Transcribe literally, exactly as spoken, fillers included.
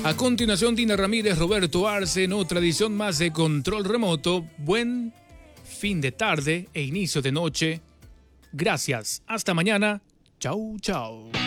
A continuación, Dina Ramírez, Roberto Arce, en otra edición más de Control Remoto. Buen fin de tarde e inicio de noche. Gracias. Hasta mañana. Chau, chau.